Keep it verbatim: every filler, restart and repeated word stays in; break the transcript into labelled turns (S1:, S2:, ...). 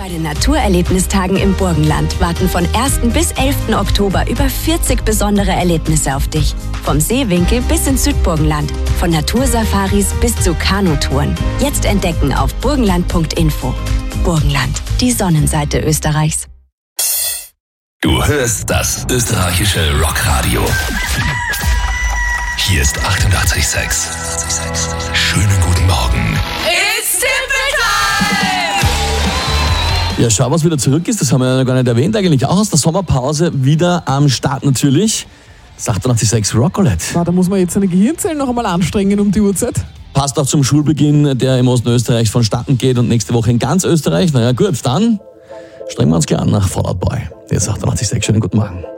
S1: Bei den Naturerlebnistagen im Burgenland warten von ersten bis elften Oktober über vierzig besondere Erlebnisse auf dich. Vom Seewinkel bis ins Südburgenland, von Natursafaris bis zu Kanutouren. Jetzt entdecken auf burgenland punkt info. Burgenland, die Sonnenseite Österreichs.
S2: Du hörst das österreichische Rockradio. Hier ist achtundachtzig Komma sechs. Schönen guten Morgen.
S3: It's Simple Time!
S4: Ja, schau, was wieder zurück ist, das haben wir ja noch gar nicht erwähnt eigentlich. Auch aus der Sommerpause wieder am Start natürlich. Das achtundachtzig Komma sechs Rockolette.
S5: Na, da muss man jetzt seine Gehirnzellen noch einmal anstrengen um die Uhrzeit.
S4: Passt auch zum Schulbeginn, der im Osten Österreichs vonstatten geht und nächste Woche in ganz Österreich. Na ja, gut, dann strengen wir uns gleich an nach Fall Out Boy. Jetzt achtundachtzig Komma sechs, schönen guten Morgen.